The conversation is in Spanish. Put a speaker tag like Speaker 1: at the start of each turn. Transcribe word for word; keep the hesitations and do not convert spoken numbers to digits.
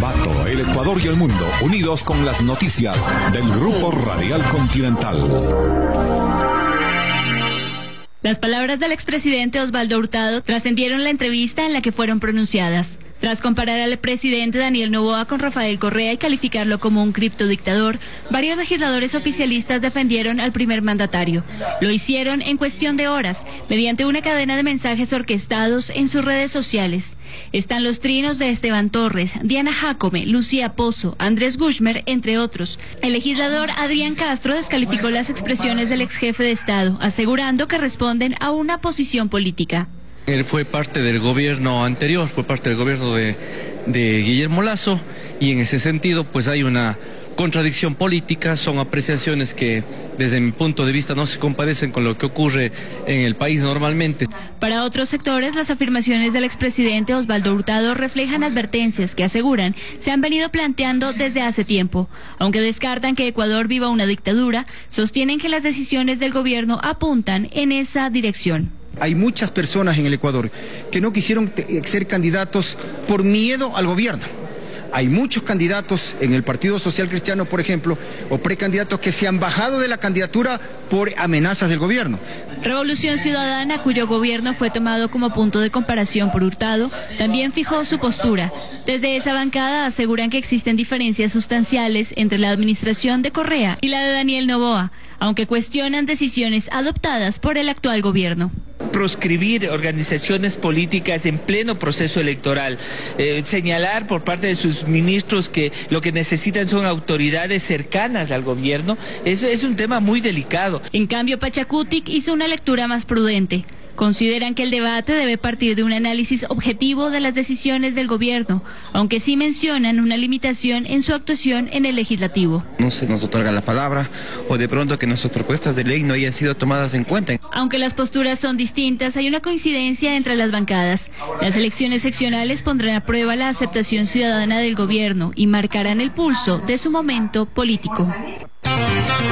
Speaker 1: Ambato, el Ecuador y el mundo, unidos con las noticias del Grupo Radial Continental.
Speaker 2: Las palabras del expresidente Osvaldo Hurtado trascendieron la entrevista en la que fueron pronunciadas. Tras comparar al presidente Daniel Noboa con Rafael Correa y calificarlo como un criptodictador, varios legisladores oficialistas defendieron al primer mandatario. Lo hicieron en cuestión de horas, mediante una cadena de mensajes orquestados en sus redes sociales. Están los trinos de Esteban Torres, Diana Jácome, Lucía Pozo, Andrés Gushmer, entre otros. El legislador Adrián Castro descalificó las expresiones del ex jefe de Estado, asegurando que responden a una posición política.
Speaker 3: Él fue parte del gobierno anterior, fue parte del gobierno de, de Guillermo Lasso, y en ese sentido pues hay una contradicción política, son apreciaciones que desde mi punto de vista no se compadecen con lo que ocurre en el país normalmente.
Speaker 2: Para otros sectores, las afirmaciones del expresidente Osvaldo Hurtado reflejan advertencias que aseguran se han venido planteando desde hace tiempo. Aunque descartan que Ecuador viva una dictadura, sostienen que las decisiones del gobierno apuntan en esa dirección.
Speaker 4: Hay muchas personas en el Ecuador que no quisieron ser candidatos por miedo al gobierno. Hay muchos candidatos en el Partido Social Cristiano, por ejemplo, o precandidatos que se han bajado de la candidatura por amenazas del gobierno.
Speaker 2: Revolución Ciudadana, cuyo gobierno fue tomado como punto de comparación por Hurtado, también fijó su postura. Desde esa bancada aseguran que existen diferencias sustanciales entre la administración de Correa y la de Daniel Noboa, aunque cuestionan decisiones adoptadas por el actual gobierno.
Speaker 5: Proscribir organizaciones políticas en pleno proceso electoral, eh, señalar por parte de sus ministros que lo que necesitan son autoridades cercanas al gobierno, eso es un tema muy delicado.
Speaker 2: En cambio, Pachacutic hizo una lectura más prudente. Consideran que el debate debe partir de un análisis objetivo de las decisiones del gobierno, aunque sí mencionan una limitación en su actuación en el legislativo.
Speaker 6: No se nos otorga la palabra o de pronto que nuestras propuestas de ley no hayan sido tomadas en cuenta.
Speaker 2: Aunque las posturas son distintas, hay una coincidencia entre las bancadas. Las elecciones seccionales pondrán a prueba la aceptación ciudadana del gobierno y marcarán el pulso de su momento político.